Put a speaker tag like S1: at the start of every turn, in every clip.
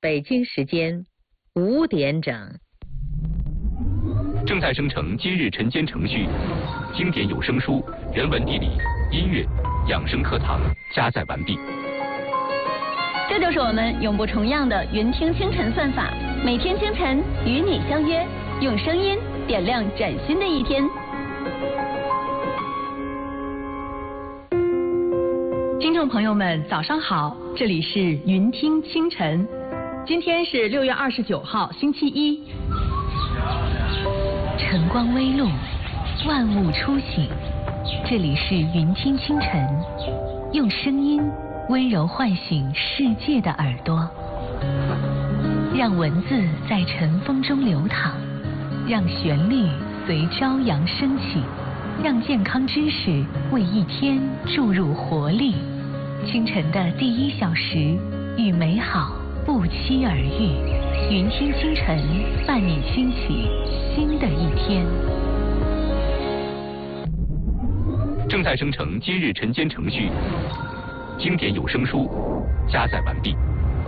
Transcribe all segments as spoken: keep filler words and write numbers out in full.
S1: 北京时间五点整。
S2: 正在生成今日晨间程序，经典有声书、人文地理、音乐、养生课堂加载完毕。
S3: 这就是我们永不重样的云听清晨算法，每天清晨与你相约，用声音点亮崭新的一天。听众朋友们，早上好，这里是云听清晨，今天是六月二十九号，星期一。
S4: 晨光微露，万物初醒，这里是云听清晨，用声音温柔唤醒世界的耳朵，让文字在晨风中流淌，让旋律随朝阳升起，让健康知识为一天注入活力。清晨的第一小时，与美好不期而遇。云听清晨，伴你兴起新的一天。
S2: 正在生成今日晨间程序，经典有声书加载完毕。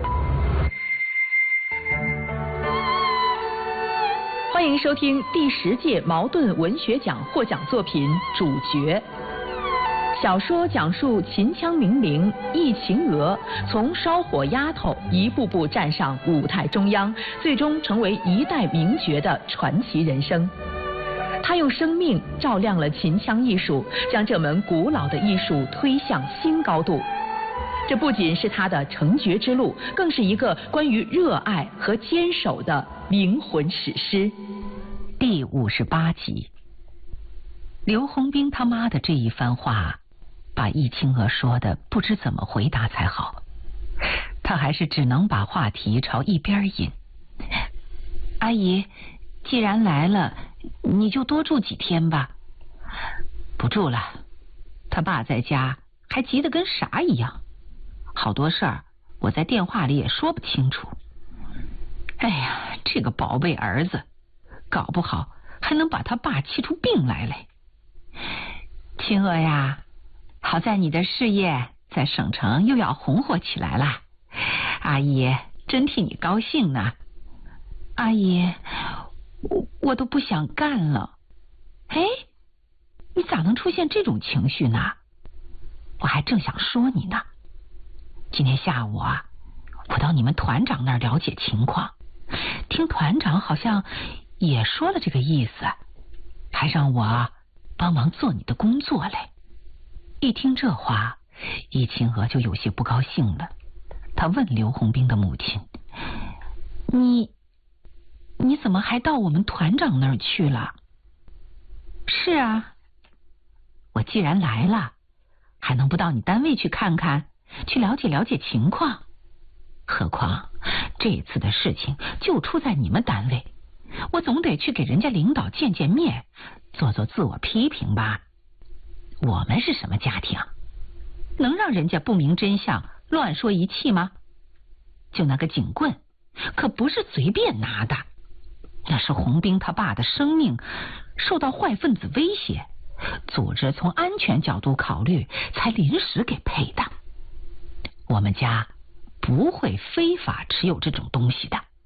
S3: 欢迎收听第十届茅盾文学奖获奖作品《主角》。小说讲述秦腔名伶易秦娥从烧火丫头一步步站上舞台中央，最终成为一代名角的传奇人生。她用生命照亮了秦腔艺术，将这门古老的艺术推向新高度。这不仅是她的成角之路，更是一个关于热爱和坚守的灵魂史诗。
S4: 第五十八集，刘洪兵他妈的这一番话，把易清娥说的不知怎么回答才好，他还是只能把话题朝一边引。阿姨，既然来了，你就多住几天吧。不住了，他爸在家还急得跟啥一样，好多事儿我在电话里也说不清楚。哎呀，这个宝贝儿子，搞不好还能把他爸气出病来嘞。清娥呀，好在你的事业在省城又要红火起来了，阿姨真替你高兴呢。阿姨，我我都不想干了。哎，你咋能出现这种情绪呢？我还正想说你呢。今天下午啊，我到你们团长那儿了解情况，听团长好像也说了这个意思，还让我帮忙做你的工作嘞。一听这话，易清娥就有些不高兴了。她问刘洪兵的母亲：你你怎么还到我们团长那儿去了？是啊，我既然来了，还能不到你单位去看看，去了解了解情况？何况这次的事情就出在你们单位，我总得去给人家领导见见面，做做自我批评吧。我们是什么家庭，能让人家不明真相乱说一气吗？就那个警棍可不是随便拿的，那是洪兵他爸的生命受到坏分子威胁，组织从安全角度考虑才临时给配的。我们家不会非法持有这种东西的。